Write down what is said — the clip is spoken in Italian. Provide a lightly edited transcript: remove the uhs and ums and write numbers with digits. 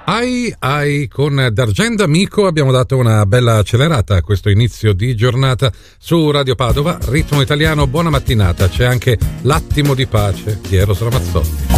Ai ai, con D'Argento Amico abbiamo dato una bella accelerata a questo inizio di giornata su Radio Padova. Ritmo italiano, buona mattinata. C'è anche L'attimo di pace di Eros Ramazzotti.